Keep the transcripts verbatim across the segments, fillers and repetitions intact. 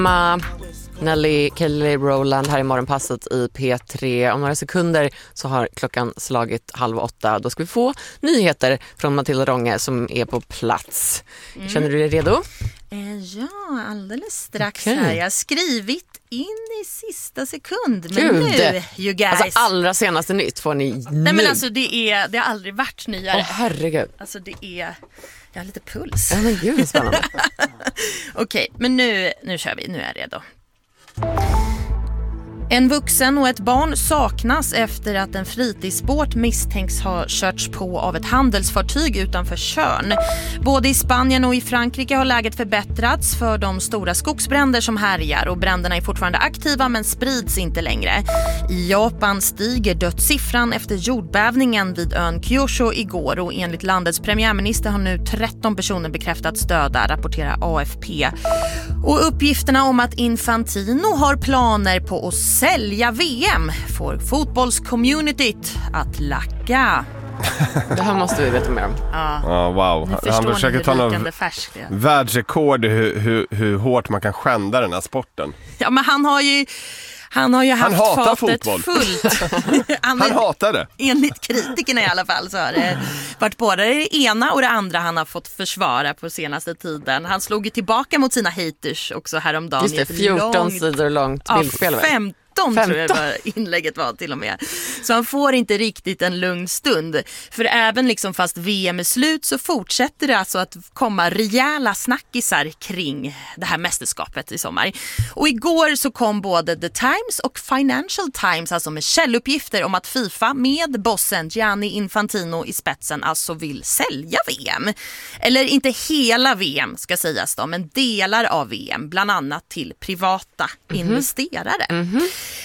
Ma, Nelly, Kelly Rowland här i morgonpasset i P tre. Om några sekunder så har klockan slagit halv åtta. Då ska vi få nyheter från Matilda Ronge som är på plats. Mm. Känner du dig redo? Eh, ja, alldeles strax okay. här. Jag har skrivit in i sista sekund. Men Gud. nu, you guys. Alltså allra senaste nytt får ni nu. Nej, men alltså det, är, det har aldrig varit nyare. Åh, herregud. Alltså det är... Jag har lite puls. Ja, men gud, vad spännande. Okej, okay, men nu, nu kör vi. Nu är jag redo. En vuxen och ett barn saknas efter att en fritidsbåt misstänks ha körts på av ett handelsfartyg utanför Tjörn. Både i Spanien och i Frankrike har läget förbättrats för de stora skogsbränder som härjar och bränderna är fortfarande aktiva men sprids inte längre. I Japan stiger dödssiffran efter jordbävningen vid ön Kyushu igår och enligt landets premiärminister har nu tretton personer bekräftats döda, rapporterar A F P. Och uppgifterna om att Infantino har planer på att sälja V M får fotbollscommunityt att lacka. Det här måste vi veta mer om. Ja, ja wow. Han försöker ta någon världsrekord i hur, hur, hur hårt man kan skända den här sporten. Ja, men han har ju... Han har ju haft han hatar fatet fotboll. fullt. Han, han hatar det. Enligt kritikerna i alla fall så har det varit både det ena och det andra han har fått försvara på senaste tiden. Han slog ju tillbaka mot sina haters också häromdagen. Just det, fjorton långt, sidor långt bildspel. Ja, femton tror jag var inlägget var till och med. Så han får inte riktigt en lugn stund. För även liksom fast V M är slut så fortsätter det alltså att komma rejäla snackisar kring det här mästerskapet i sommar. Och igår så kom både The Times och Financial Times alltså med källuppgifter om att FIFA med bossen Gianni Infantino i spetsen alltså vill sälja V M. Eller inte hela V M ska sägas då, men delar av V M, bland annat till privata mm-hmm. investerare. Mm-hmm.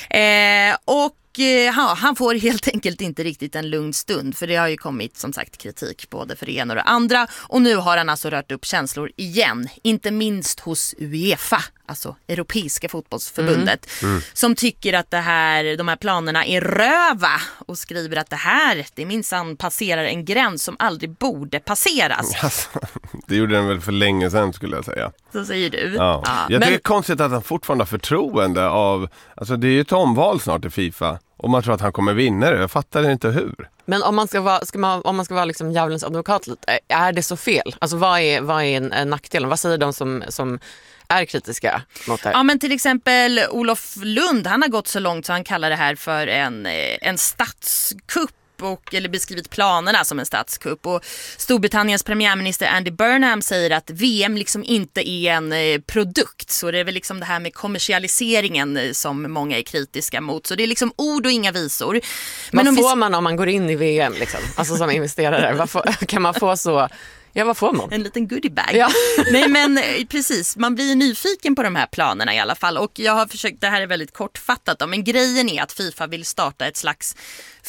Eh, och ja, han får helt enkelt inte riktigt en lugn stund för det har ju kommit som sagt kritik både för det ena och det andra och nu har han alltså rört upp känslor igen, inte minst hos UEFA, alltså Europeiska fotbollsförbundet mm. Mm. som tycker att det här, de här planerna är röva och skriver att det här, det minsann passerar en gräns som aldrig borde passeras. Alltså, det gjorde den väl för länge sedan skulle jag säga. Så säger du. Ja. Ja. Jag tycker Men... det är konstigt att han fortfarande har förtroende av, alltså det är ju ett omval snart i FIFA. Och man tror att han kommer vinna det. Jag fattar inte hur. Men om man ska vara, ska man, om man ska vara liksom djävulens advokat lite, är det så fel? Alltså vad är, vad är en, en nackdel? Vad säger de som, som är kritiska mot det här? Ja, men till exempel Olof Lund, han har gått så långt så han kallar det här för en, en statskupp. Och, eller beskrivit planerna som en statskupp och Storbritanniens premiärminister Andy Burnham säger att V M liksom inte är en eh, produkt så det är väl liksom det här med kommersialiseringen eh, som många är kritiska mot så det är liksom ord och inga visor. Men vad om får vi... man om man går in i V M liksom? Alltså som investerare, vad får, kan man få så... Ja, vad får man? En liten goodiebag. Ja. Nej, men precis. Man blir nyfiken på de här planerna i alla fall. Och jag har försökt, det här är väldigt kortfattat då, men grejen är att FIFA vill starta ett slags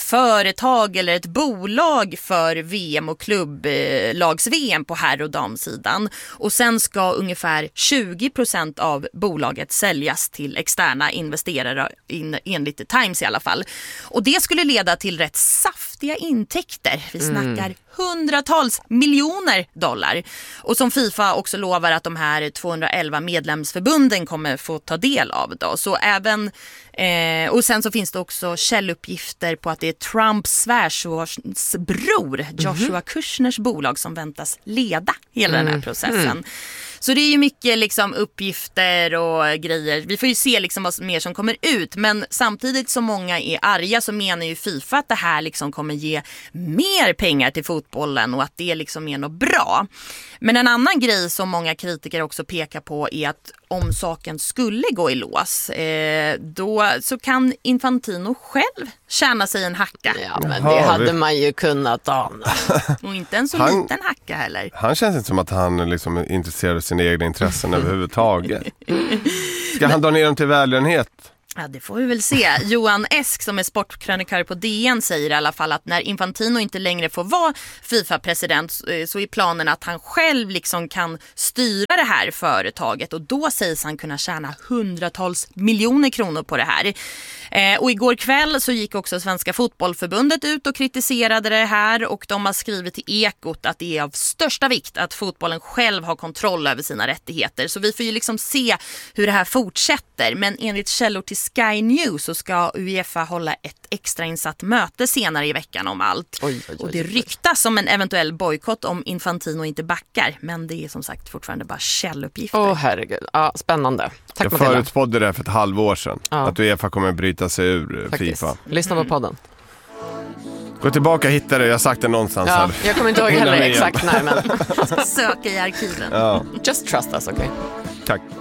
företag eller ett bolag för V M och klubblags-V M på herr- och damsidan. Och sen ska ungefär tjugo procent av bolaget säljas till externa investerare in, enligt The Times i alla fall. Och det skulle leda till rätt saftiga intäkter. Vi snackar mm. hundratals miljoner dollar. Och som FIFA också lovar att de här tvåhundraelva medlemsförbunden kommer få ta del av då. Så även, eh, och sen så finns det också källuppgifter på att det är Trumps svärsonsbror Joshua mm-hmm. Kushners bolag som väntas leda hela mm. den här processen. Mm. Så det är ju mycket liksom uppgifter och grejer. Vi får ju se liksom vad mer som kommer ut. Men samtidigt som många är arga så menar ju FIFA att det här liksom kommer ge mer pengar till fotbollen och att det liksom är något bra. Men en annan grej som många kritiker också pekar på är att om saken skulle gå i lås eh, då så kan Infantino själv tjäna sig en hacka. Ja, men det hade man ju kunnat ana. Och inte en så han, liten hacka heller. Han känns inte som att han liksom är intresserad av sina egna intressen överhuvudtaget. Ska han dra ner dem till välgörenhet? Ja, det får vi väl se. Johan Esk som är sportkrönikör på D N säger i alla fall att när Infantino inte längre får vara FIFA-president så är planen att han själv liksom kan styra det här företaget och då sägs han kunna tjäna hundratals miljoner kronor på det här. Eh, och igår kväll så gick också Svenska fotbollförbundet ut och kritiserade det här och de har skrivit till Ekot att det är av största vikt att fotbollen själv har kontroll över sina rättigheter. Så vi får ju liksom se hur det här fortsätter. Men enligt källor till Sky News så ska UEFA hålla ett extrainsatt möte senare i veckan om allt. Oj, oj, oj, och det ryktas om en eventuell bojkott om Infantino inte backar. Men det är som sagt fortfarande bara källuppgifter. Åh oh, herregud, ja, spännande. Tack. Jag förutspådde det för ett halvår sedan. Ja. Att UEFA kommer bryta sig ur Faktiskt. FIFA. Lyssna på podden. Gå tillbaka och hitta det, jag har sagt det någonstans ja, här. Jag kommer inte ihåg heller exakt när, men söka i arkiven. Ja. Just trust us, okej? Okay? Tack.